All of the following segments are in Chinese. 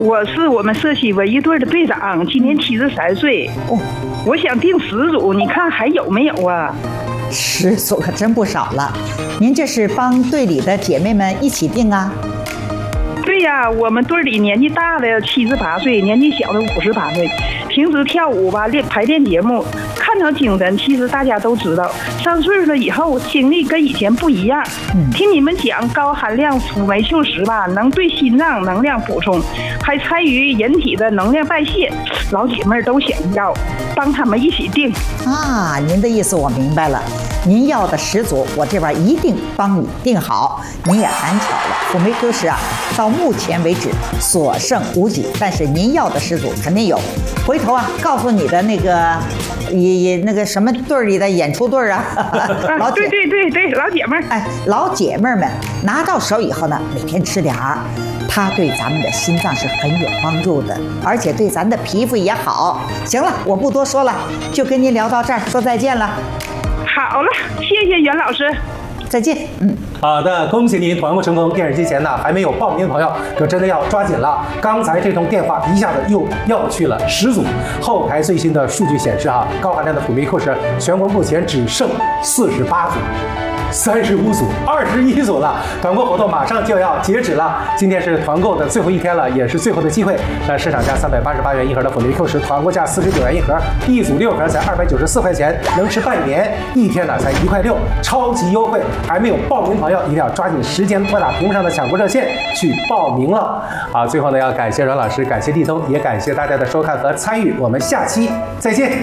我是我们社区文艺队的队长，今年73岁。 哦， 我想订10组，你看还有没有啊 ？10组可真不少了。您这是帮队里的姐妹们一起订啊？ 对呀，我们队里年纪大的78岁，年纪小的58岁。平时跳舞吧，排练节目，看着精神。其实大家都知道，上岁数了以后，精力跟以前不一样。听你们讲高含量辅酶秀食吧，能对心脏能量补充，还参与人体的能量代谢。老姐妹都想要，帮他们一起订啊。您的意思我明白了，您要的10组，我这边一定帮你订好。您也蛮巧了，辅酶科室啊，到目前为止所剩无几，但是您要的10组肯定有。回头啊，告诉你的那个什么队里的演出队啊， 对，老姐妹儿， 哎，老姐妹们拿到手以后呢，每天吃点儿，它对咱们的心脏是很有帮助的，而且对咱的皮肤也好。行了，我不多说了，就跟您聊到这儿，说再见了。 好了，谢谢袁老师。 再见。 好的，恭喜您团购成功。电视机前呢还没有报名的朋友，可真的要抓紧了。刚才这通电话一下子又要去了10组。后台最新的数据显示啊，高含量的辅酶课时，全国目前只剩48组。35组，21组了，团购活动马上就要截止了。今天是团购的最后一天了，也是最后的机会。那市场价388元一盒的辅酶 Q10，团购价49元一盒，一组6盒才294块钱，能吃半年，一天呢才1块6，超级优惠！还没有报名朋友一定要抓紧时间拨打屏幕上的抢购热线去报名了。好，最后呢要感谢阮老师，感谢地通，也感谢大家的收看和参与，我们下期再见。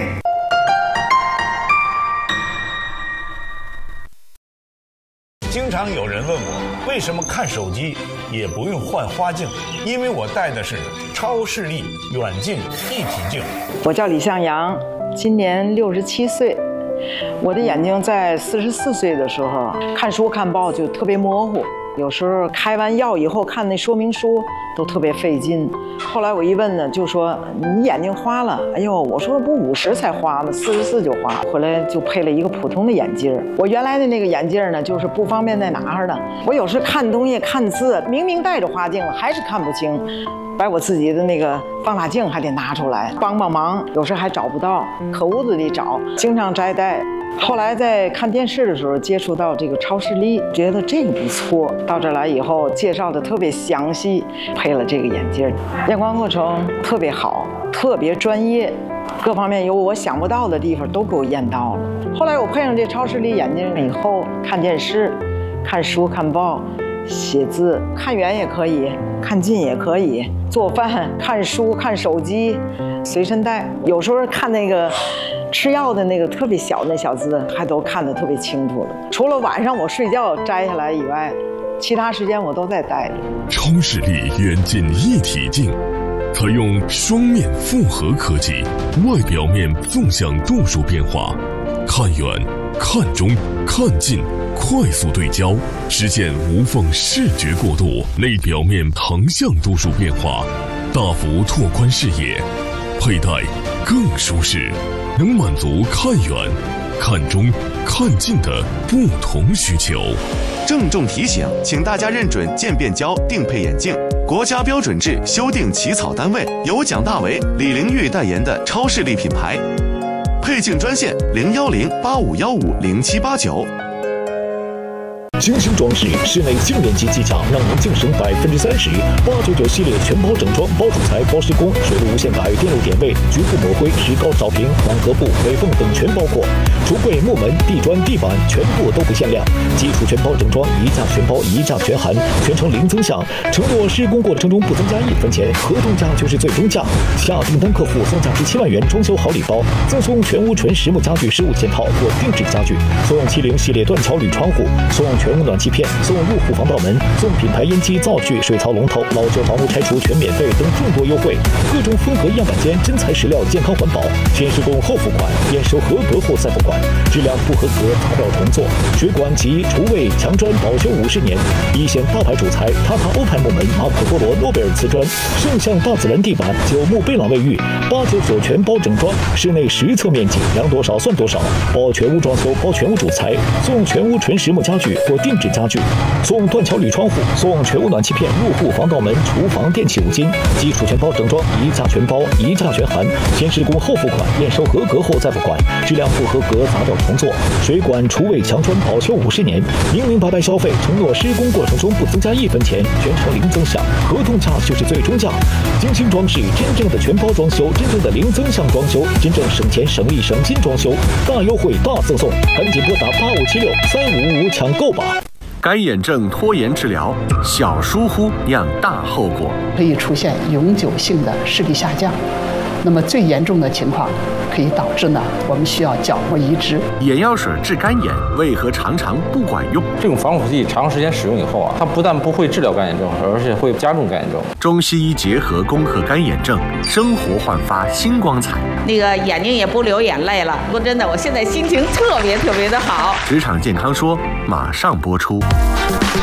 经常有人问我，为什么看手机也不用换花镜？因为我戴的是超视力远近一体镜。 我叫李向阳，今年67岁。我的眼睛在44岁的时候看书看报就特别模糊，有时候开完药以后看那说明书都特别费劲。后来我一问呢，就说你眼睛花了。哎呦，我说不50才花吗？44就花。回来就配了一个普通的眼镜。我原来的那个眼镜呢，就是不方便再拿着的。我有时看东西看字，明明戴着花镜了，还是看不清。把我自己的那个放大镜还得拿出来帮忙，有时还找不到，可屋子里找，经常摘戴。后来在看电视的时候接触到这个超视力，觉得这个不错。到这来以后介绍的特别详细，配了这个眼镜，验光过程特别好，特别专业，各方面有我想不到的地方都给我验到了。后来我配上这超视力眼镜以后，看电视、看书、看报、写字，看远也可以，看近也可以，做饭、看书、看手机，随身带。有时候看那个吃药的那个特别小的小字，还都看得特别清楚了。除了晚上我睡觉摘下来以外，其他时间我都在戴着。 超视力远近一体镜，采用双面复合科技，外表面纵向度数变化，看远、看中、看近快速对焦，实现无缝视觉过渡；内表面横向度数变化，大幅拓宽视野，佩戴更舒适，能满足看远、看中、看近的不同需求。 郑重提醒，请大家认准渐变焦定配眼镜，国家标准制修订起草单位由蒋大为、李玲玉代言的超视力品牌。配镜专线010-8515-0789。 精心装饰，室内净面积极佳，让您净省30%。899系列全包整装，包主材、包施工，水路无限改，电路点位，局部抹灰，石膏扫平，网格布、尾缝等全包括。橱柜、木门、地砖、地板全部都不限量。基础全包整装，一价全包，一价全含，全程零增项，承诺施工过程中不增加1分钱，合同价就是最终价。下订单客户送价值7万元装修好礼包，赠送全屋纯实木家具15件套或定制家具，送70系列断桥铝窗户，送全屋暖气片，送入户防盗门，送品牌烟机、灶具、水槽龙头，老旧房屋拆除全免费等众多优惠。各种风格样板间，真材实料，健康环保，先施工后付款，验收合格后再付款，质量不合格砸掉重做。水管及厨卫墙砖保修50年，一线大牌主材塔塔欧派木门，马可波罗诺贝尔瓷砖，圣象大自然地板，9木贝朗卫浴，899全包整装，室内实测面积量多少算多少，包全屋装修，包全屋主材，送全屋纯实木家具或定制家具，送断桥铝窗户，送全屋暖气片、入户防盗门、厨房电器5斤，基础全包整装，一价全包，一价全含，先施工后付款，验收合格后再付款，质量不合格砸掉重做，水管厨卫墙砖保修50年，明明白白消费，承诺施工过程中不增加1分钱，全程零增项，合同价就是最终价。精心装饰，真正的全包装修，真正的零增项装修，真正省钱省力省心装修，大优惠大赠送，赶紧拨打85763555抢购吧！ 干眼症拖延治疗，小疏忽酿大后果， 可以出现永久性的视力下降。那么最严重的情况，可以导致呢，我们需要角膜移植。 眼药水治干眼为何常常不管用？ 这种防腐剂长时间使用以后啊，它不但不会治疗干眼症，而且会加重干眼症。 中西医结合攻克干眼症，生活焕发新光彩。 那个眼睛也不流眼泪了。说真的，我现在心情特别的好。 职场健康说马上播出。